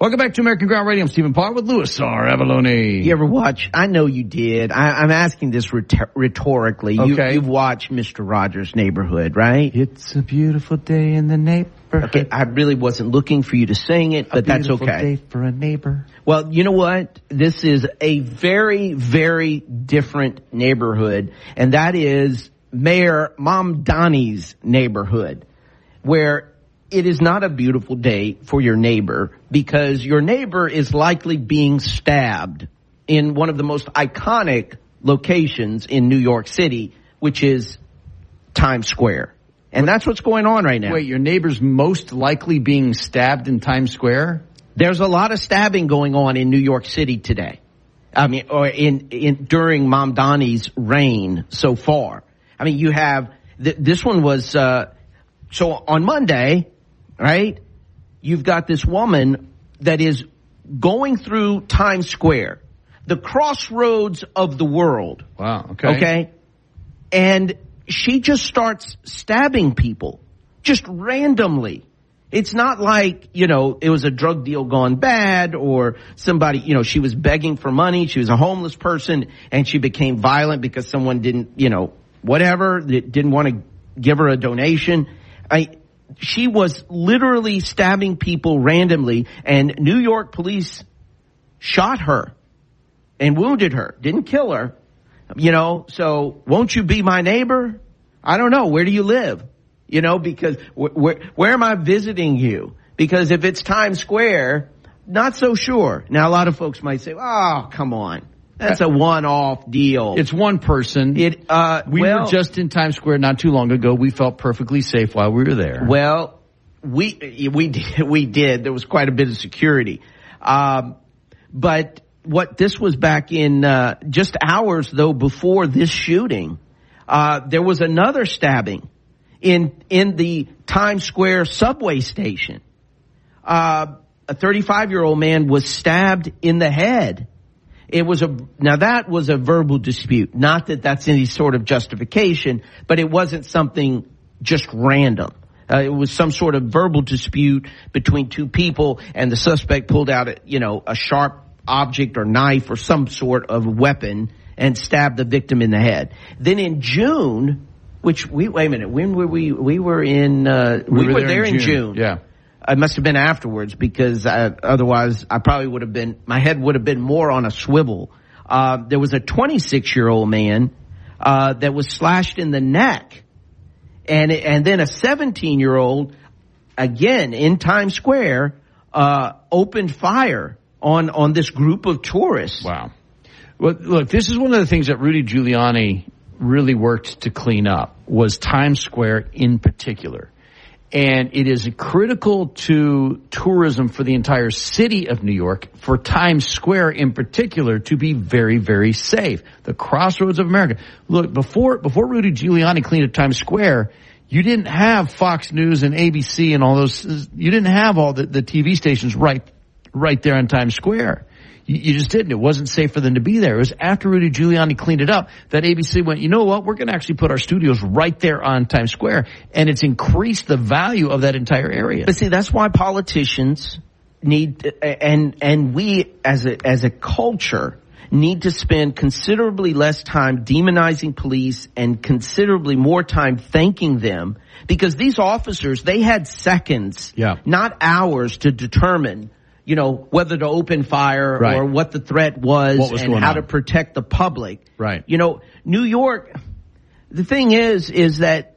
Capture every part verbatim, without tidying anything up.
Welcome back to American Ground Radio. I'm Stephen Parr with Louis R. Avalone. You ever watch? I know you did. I, I'm asking this rhetor- rhetorically. Okay. You, you've watched Mister Rogers' Neighborhood, right? It's a beautiful day in the neighborhood. Okay, I really wasn't looking for you to sing it, but that's okay. A beautiful day for a neighbor. Well, you know what? This is a very, very different neighborhood, and that is Mayor Mamdani's neighborhood, where it is not a beautiful day for your neighbor because your neighbor is likely being stabbed in one of the most iconic locations in New York City, which is Times Square. And that's what's going on right now. Wait, your neighbor's most likely being stabbed in Times Square? There's a lot of stabbing going on in New York City today. I mean, or in, in during Mamdani's reign so far. I mean, you have, th- this one was, uh, so on Monday, right, you've got this woman that is going through Times Square, the crossroads of the world. Wow, okay. Okay? And she just starts stabbing people, just randomly. It's not like, you know, it was a drug deal gone bad or somebody, you know, she was begging for money. She was a homeless person and she became violent because someone didn't, you know, whatever, didn't want to give her a donation. I, she was literally stabbing people randomly, and New York police shot her and wounded her, didn't kill her. You know, so won't you be my neighbor? I don't know. Where do you live? You know, because wh- where, where am I visiting you? Because if it's Times Square, not so sure. Now, a lot of folks might say, oh, come on. That's a one-off deal. It's one person. It, uh, we well, were just in Times Square not too long ago. We felt perfectly safe while we were there. Well, we, we did, we did. There was quite a bit of security. Um, but what this was back in, uh, just hours though before this shooting, uh, there was another stabbing in, in the Times Square subway station. Uh, a thirty-five year old man was stabbed in the head. It was a, now that was a verbal dispute. Not that that's any sort of justification, but it wasn't something just random. Uh, it was some sort of verbal dispute between two people, and the suspect pulled out a, you know, a sharp object or knife or some sort of weapon and stabbed the victim in the head. Then in June, which we, wait a minute, when were we, we were in, uh, we, we were, were there, there in June. June. Yeah. It must have been afterwards because I, otherwise I probably would have been, my head would have been more on a swivel. Uh, there was a twenty-six year old man, uh, that was slashed in the neck. And, and then a seventeen year old, again in Times Square, uh, opened fire on, on this group of tourists. Wow. Well, look, this is one of the things that Rudy Giuliani really worked to clean up was Times Square in particular. And it is critical to tourism for the entire city of New York, for Times Square in particular, to be very, very safe. The crossroads of America. Look, before before Rudy Giuliani cleaned up Times Square, you didn't have Fox News and A B C and all those. You didn't have all the, the T V stations right right there on Times Square. You, you just didn't. It wasn't safe for them to be there. It was after Rudy Giuliani cleaned it up that A B C went, you know what, we're going to actually put our studios right there on Times Square. And it's increased the value of that entire area. But see, that's why politicians need, and and we as a as a culture need to spend considerably less time demonizing police and considerably more time thanking them, because these officers, they had seconds, yeah. not hours, to determine, you know, whether to open fire right. or what the threat was, what was and how on. to protect the public. Right. You know, New York, the thing is, is that,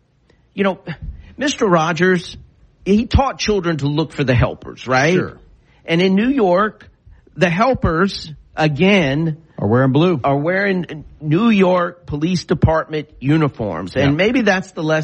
you know, Mister Rogers, he taught children to look for the helpers, right? Sure. And in New York, the helpers, again, are wearing blue, are wearing New York Police Department uniforms. And yeah. maybe that's the lesson